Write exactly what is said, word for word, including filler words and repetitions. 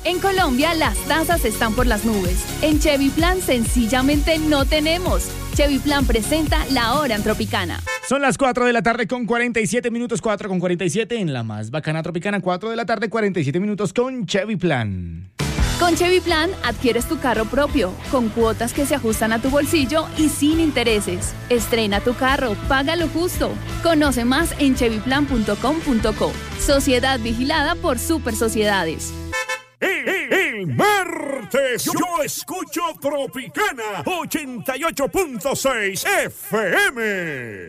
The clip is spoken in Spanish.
En Colombia las tasas están por las nubes. En Chevy Plan sencillamente no tenemos. Chevy Plan presenta La Hora en Tropicana. Son las cuatro de la tarde con cuarenta y siete minutos, cuatro con cuarenta y siete en la más bacana Tropicana, cuatro de la tarde, cuarenta y siete minutos con Chevy Plan. Con Chevy Plan adquieres tu carro propio, con cuotas que se ajustan a tu bolsillo y sin intereses. Estrena tu carro, paga lo justo. Conoce más en chevy plan punto com punto co. Sociedad vigilada por Super Sociedades. El, el, el martes yo, yo escucho Tropicana ochenta y ocho punto seis F M.